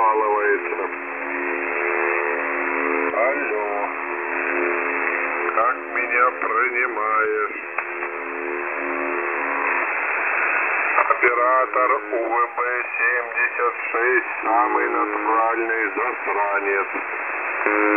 откалывается. Алло, как меня принимаешь? Оператор УВБ-76, самый натуральный засранец.